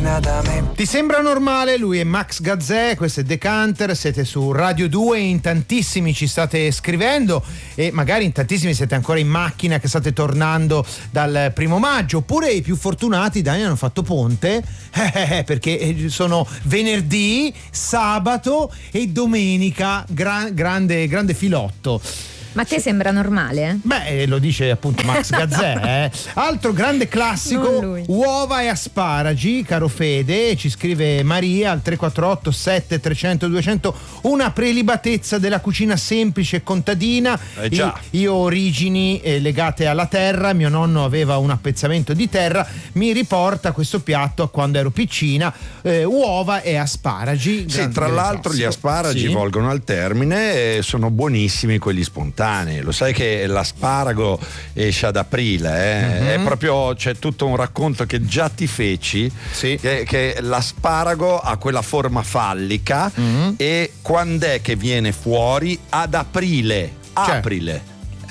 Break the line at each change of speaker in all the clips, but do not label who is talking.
appena da me.
Ti sembra normale? Lui è Max Gazzè, questo è Decanter, siete su Radio 2, in tantissimi ci state scrivendo e magari in tantissimi siete ancora in macchina che state tornando dal 1 maggio, oppure i più fortunati, Dani, hanno fatto ponte perché sono venerdì, sabato e domenica, grande filotto.
Ma a te sembra normale?
Beh, lo dice appunto Max Gazzè. Altro grande classico, uova e asparagi, caro Fede, ci scrive Maria al 348 7300 200, una prelibatezza della cucina semplice e contadina. Io ho origini legate alla terra, mio nonno aveva un appezzamento di terra, mi riporta questo piatto a quando ero piccina, uova e asparagi.
Sì, tra l'altro classico. Gli asparagi volgono al termine e sono buonissimi quelli spontanei. Lo sai che l'asparago esce ad aprile, È proprio, c'è tutto un racconto che già ti feci, che l'asparago ha quella forma fallica e quando è che viene fuori? Ad aprile. Aprile.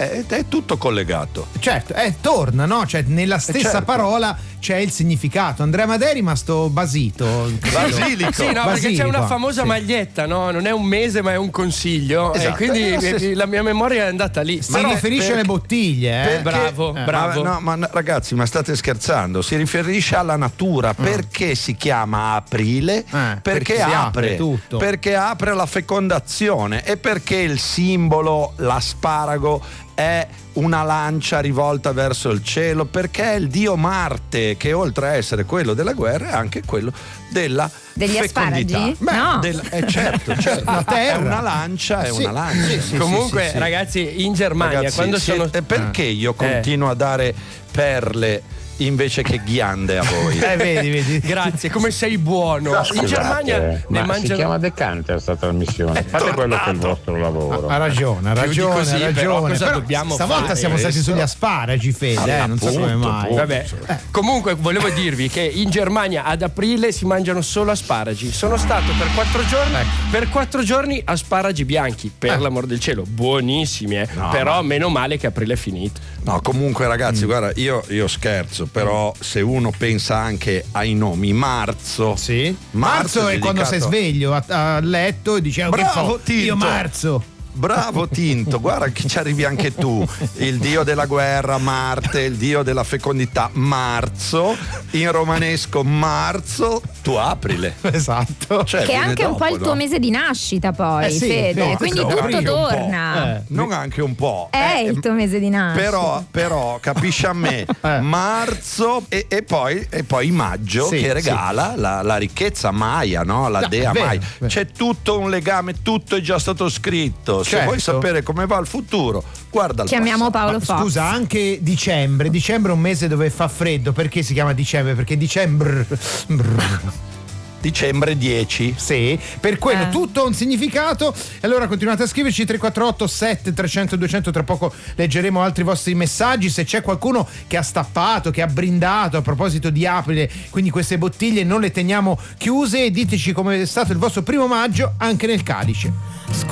È tutto collegato.
Certo, torna, no? Cioè, nella stessa parola c'è il significato. Andrea Madè è rimasto basito.
Basilico. Sì, no, perché c'è una famosa maglietta, no? Non è un mese, ma è un consiglio.
Esatto.
E quindi la mia memoria è andata lì.
Si riferisce alle bottiglie,
Bravo.
No, ma ragazzi, ma state scherzando? Si riferisce alla natura. Perché si chiama aprile? Perché apre
tutto.
Perché apre la fecondazione. E perché il simbolo, l'asparago, è una lancia rivolta verso il cielo, perché è il dio Marte, che oltre a essere quello della guerra è anche quello degli
fecondità. Asparagi? No.
Certo. La terra è una lancia,
Sì. Comunque, ragazzi, in Germania,
ragazzi,
quando sono.
Perché io continuo a dare perle invece che ghiande a voi?
Vedi.
Grazie, come sei buono.
Scusate,
in Germania ne mangiano.
Si chiama Decanter sta trasmissione. Fate quello che è il vostro lavoro.
Ha ragione.
Però cosa dobbiamo
stavolta
fare?
siamo stati sugli asparagi, Fede, non so come mai.
Vabbè. Comunque volevo dirvi che in Germania ad aprile si mangiano solo asparagi. Sono stato per 4 giorni, per 4 giorni asparagi bianchi, per l'amor del cielo, buonissimi, però meno male che aprile è finito.
No, comunque ragazzi, guarda, io scherzo, però se uno pensa anche ai nomi, marzo.
Sì. Marzo è quando sei sveglio a letto e dici
bravo,
io marzo.
Bravo Tinto, guarda che ci arrivi anche tu. Il dio della guerra, Marte, il dio della fecondità, Marzo, in romanesco Marzo, tu aprile.
Esatto.
Che è anche un po' il tuo mese di nascita poi, Fede, quindi tutto torna.
Non anche un po'.
È il tuo mese di nascita.
Però capisci a me, marzo e poi maggio che regala la ricchezza Maya, no? La dea Maya. C'è tutto un legame, tutto è già stato scritto. Se vuoi sapere come va il futuro, guarda il
chiamiamo Paolo Fox.
Scusa, anche dicembre è un mese dove fa freddo. Perché si chiama dicembre? Perché dicembre 10. Sì, per quello tutto ha un significato. E allora continuate a scriverci 348 7300 200. Tra poco leggeremo altri vostri messaggi. Se c'è qualcuno che ha stappato, che ha brindato a proposito di aprile, quindi queste bottiglie non le teniamo chiuse, e diteci come è stato il vostro 1 maggio anche nel calice.